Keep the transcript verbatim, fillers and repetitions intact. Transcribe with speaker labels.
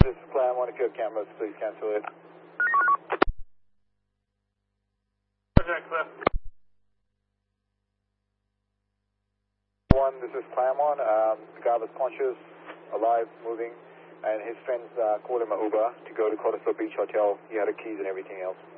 Speaker 1: This is Claremont. If you have cameras, please cancel it.
Speaker 2: Roger, Cliff.
Speaker 1: One, this is Claremont. Um, the guy was conscious, alive, moving, and his friends uh, called him an Uber to go to Cottesloe Beach Hotel. He had the keys and everything else.